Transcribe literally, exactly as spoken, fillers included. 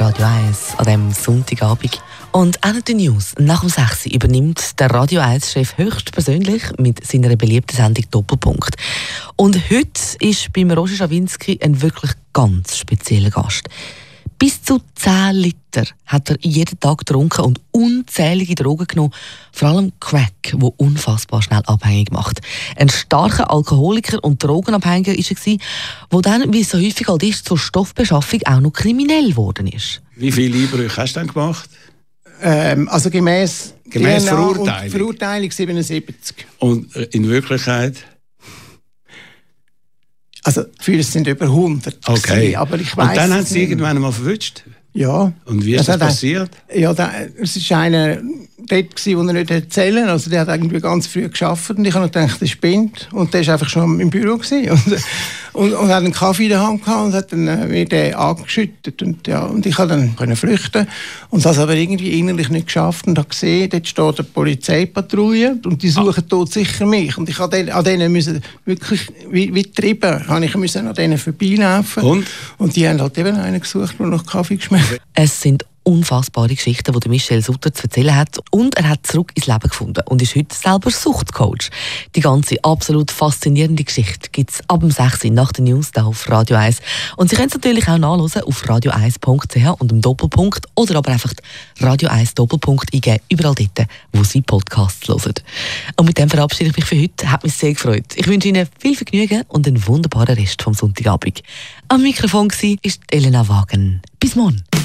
Radio eins an diesem Sonntagabend. Und auch die News. Nach dem sechs übernimmt der Radio eins-Chef höchstpersönlich mit seiner beliebten Sendung Doppelpunkt. Und heute ist beim Roger Schawinski ein wirklich ganz spezieller Gast. Bis zu zehn Liter hat er jeden Tag getrunken und unzählige Drogen genommen. Vor allem Crack, das unfassbar schnell abhängig macht. Ein starker Alkoholiker und Drogenabhängiger war er, der dann, wie es so häufig halt ist, zur Stoffbeschaffung auch noch kriminell geworden ist. Wie viele Einbrüche hast du denn gemacht? Ähm, also gemäss, gemäss D N A Verurteilung? Und Verurteilung siebenundsiebzig. Und in Wirklichkeit? Also für es sind über hundert. Okay. Gewesen, aber ich weiss und dann hat es irgendwann mal verwünscht? Ja. Und wie ist das, das passiert? Ja, da, es war einer dort, der nicht erzählen. Also der hat irgendwie ganz früh gearbeitet und ich habe gedacht, der spinnt. Und der war einfach schon im Büro gewesen. Und, und, und hat einen Kaffee in der Hand gehabt und hat dann äh, mir den angeschüttet. Und, ja, und ich konnte dann können flüchten. Und das aber irgendwie innerlich nicht geschafft. Und habe gesehen, dort steht eine Polizeipatrouille und die suchen ah. dort sicher mich. Und ich musste an denen müssen wirklich, wie, wie getrieben, habe ich müssen an denen vorbeilaufen. Und? Und die haben halt eben einen gesucht, der noch Kaffee geschmeckt. Es sind unfassbare Geschichten, die Michel Sutter zu erzählen hat. Und er hat zurück ins Leben gefunden und ist heute selber Suchtcoach. Die ganze absolut faszinierende Geschichte gibt es ab dem sechs nach den News hier auf Radio eins. Und Sie können es natürlich auch nachhören auf radio eins punkt c h und im Doppelpunkt oder aber einfach Radio eins Doppelpunkt eingeben, überall dort, wo Sie Podcasts hören. Und mit dem verabschiede ich mich für heute. Hat mich sehr gefreut. Ich wünsche Ihnen viel Vergnügen und einen wunderbaren Rest vom Sonntagabend. Am Mikrofon war Elena Wagen. Bis morgen.